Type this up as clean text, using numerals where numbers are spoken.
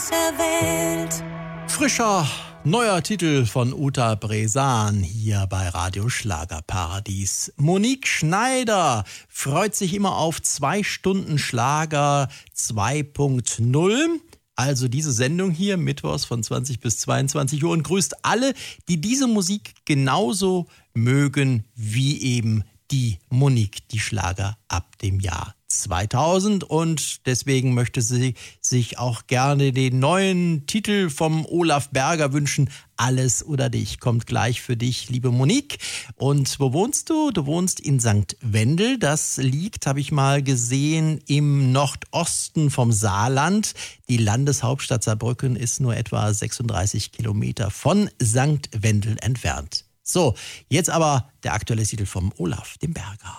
der Welt. Frischer, neuer Titel von Uta Bresan hier bei Radio Schlagerparadies. Monique Schneider freut sich immer auf 2 Stunden Schlager 2.0. Also diese Sendung hier, mittwochs von 20 bis 22 Uhr, und grüßt alle, die diese Musik genauso mögen wie eben die Monique, die Schlager ab dem Jahr 2000. Und deswegen möchte sie sich auch gerne den neuen Titel vom Olaf Berger wünschen. Alles oder dich kommt gleich für dich, liebe Monique. Und wo wohnst du? Du wohnst in St. Wendel. Das liegt, habe ich mal gesehen, im Nordosten vom Saarland. Die Landeshauptstadt Saarbrücken ist nur etwa 36 Kilometer von St. Wendel entfernt. So, jetzt aber der aktuelle Titel vom Olaf, dem Berger.